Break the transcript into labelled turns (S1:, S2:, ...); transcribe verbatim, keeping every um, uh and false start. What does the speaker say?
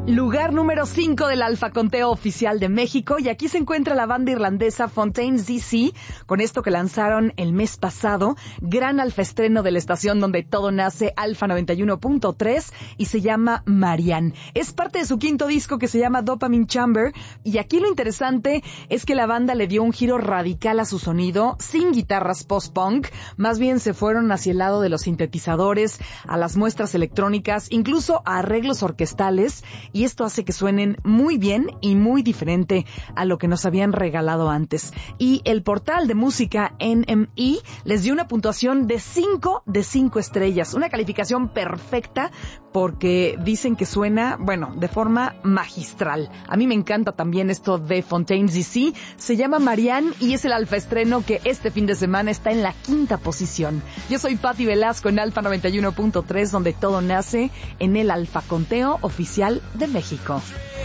S1: Lugar número cinco del Alfa Conteo Oficial de México, y aquí se encuentra la banda irlandesa Fontaines D C con esto que lanzaron el mes pasado, gran alfaestreno de la estación donde todo nace, Alfa noventa y uno punto tres, y se llama Marianne. Es parte de su quinto disco que se llama Dopamine Chamber, y aquí lo interesante es que la banda le dio un giro radical a su sonido, sin guitarras post-punk, más bien se fueron hacia el lado de los sintetizadores, a las muestras electrónicas, incluso a arreglos orquestales, y esto hace que suenen muy bien y muy diferente a lo que nos habían regalado antes. Y el portal de música N M E les dio una puntuación de cinco de cinco estrellas, una calificación perfecta porque dicen que suena, bueno, de forma magistral. A mí me encanta también esto de Fontaines D C, se llama Marianne y es el alfaestreno que este fin de semana está en la quinta posición. Yo soy Patti Velasco en Alfa noventa y uno punto tres, donde todo nace, en el Alfa Conteo Oficial de México.